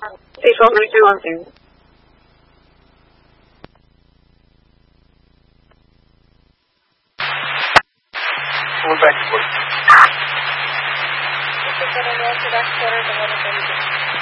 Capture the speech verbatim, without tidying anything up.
Sì, sono riuscito. Come fai? Questo per le altre da scuola